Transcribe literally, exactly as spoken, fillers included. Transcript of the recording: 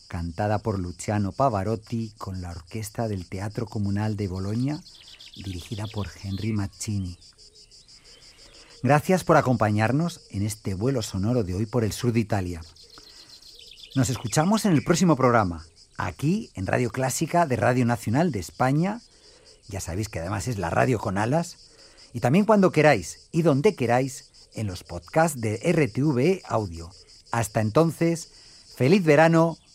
cantada por Luciano Pavarotti con la orquesta del Teatro Comunal de Bolonia, dirigida por Henry Mancini. Gracias por acompañarnos en este vuelo sonoro de hoy por el sur de Italia. Nos escuchamos en el próximo programa, aquí en Radio Clásica de Radio Nacional de España. Ya sabéis que además es la radio con alas. Y también cuando queráis y donde queráis en los podcasts de R T V E Audio. Hasta entonces, feliz verano